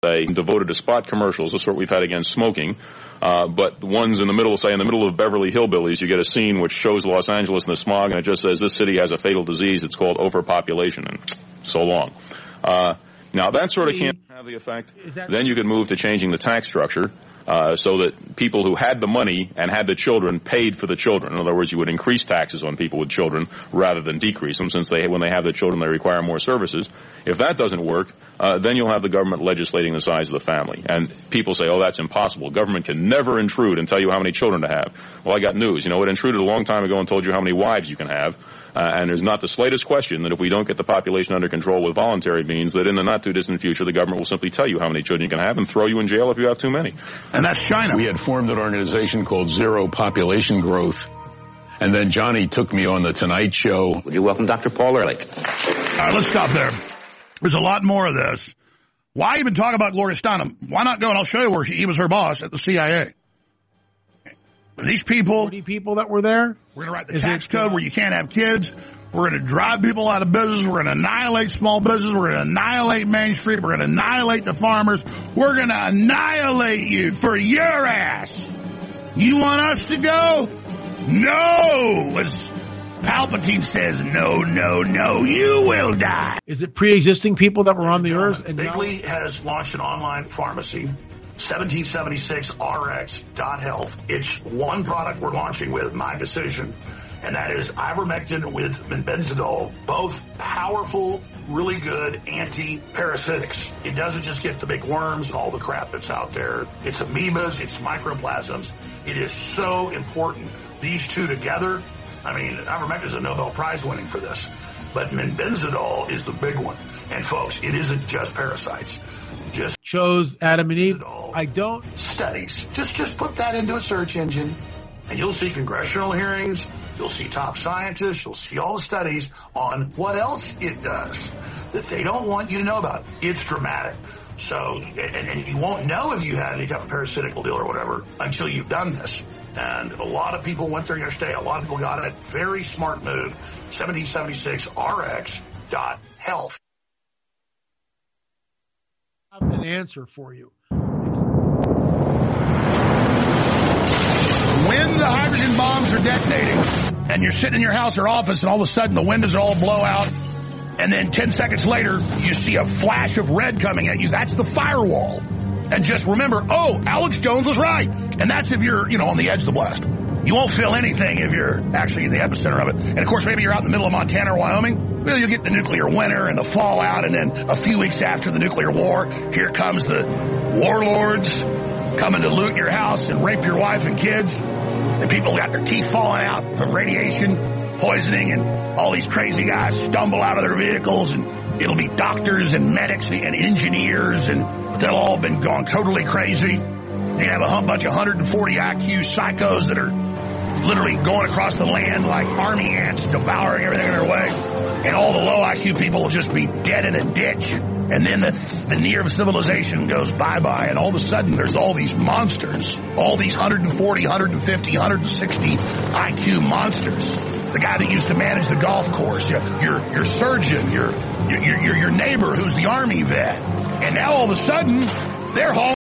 devoted to spot commercials, the sort we've had against smoking. But the ones in the middle, say in the middle of Beverly Hillbillies, you get a scene which shows Los Angeles in the smog, and it just says this city has a fatal disease. It's called overpopulation, and so long. Now, that sort of can't have the effect. Then you can move to changing the tax structure so that people who had the money and had the children paid for the children. In other words, you would increase taxes on people with children rather than decrease them, since when they have the children, they require more services. If that doesn't work, then you'll have the government legislating the size of the family. And people say, oh, that's impossible. Government can never intrude and tell you how many children to have. Well, I got news. It intruded a long time ago and told you how many wives you can have. And there's not the slightest question that if we don't get the population under control with voluntary means, that in the not-too-distant future, the government will simply tell you how many children you can have and throw you in jail if you have too many. And that's China. We had formed an organization called Zero Population Growth. And then Johnny took me on The Tonight Show. Would you welcome Dr. Paul Ehrlich? All right, let's stop there. There's a lot more of this. Why even talk about Gloria Steinem? Why not go, and I'll show you where he was her boss at the CIA. These people... 40 people that were there? We're going to write the tax code where you can't have kids. We're going to drive people out of business. We're going to annihilate small business. We're going to annihilate Main Street. We're going to annihilate the farmers. We're going to annihilate you for your ass. You want us to go? No! As Palpatine says, no, you will die. Is it pre-existing people that were on the earth? And Bigley has launched an online pharmacy, 1776rx.health. It's one product we're launching with, my decision, and that is ivermectin with benzidol, both powerful, really good anti-parasitics. It doesn't just get the big worms and all the crap that's out there. It's amoebas, it's microplasms. It is so important. These two together, ivermectin is a Nobel Prize winning for this, but benzidol is the big one. And folks, it isn't just parasites. Just chose Adam and Eve. I don't. Studies. Just put that into a search engine, and you'll see congressional hearings. You'll see top scientists. You'll see all the studies on what else it does that they don't want you to know about. It's dramatic. So, and you won't know if you had any type of parasitical deal or whatever until you've done this. And a lot of people went there yesterday. A lot of people got it. Very smart move. 1776rx.health. I have an answer for you. When the hydrogen bombs are detonating and you're sitting in your house or office and all of a sudden the windows all blow out and then 10 seconds later you see a flash of red coming at you, that's the firewall. And just remember, Alex Jones was right. And that's if you're, on the edge of the blast. You won't feel anything if you're actually in the epicenter of it. And of course, maybe you're out in the middle of Montana or Wyoming. Well, you'll get the nuclear winter and the fallout, and then a few weeks after the nuclear war, here comes the warlords coming to loot your house and rape your wife and kids. And people got their teeth falling out from radiation, poisoning, and all these crazy guys stumble out of their vehicles, and it'll be doctors and medics and engineers, and they'll all been gone totally crazy. You have a bunch of 140 IQ psychos that are literally going across the land like army ants, devouring everything in their way. And all the low IQ people will just be dead in a ditch. And then the near civilization goes bye-bye. And all of a sudden, there's all these monsters, all these 140, 150, 160 IQ monsters. The guy that used to manage the golf course, your surgeon, your neighbor who's the army vet. And now all of a sudden, they're hauling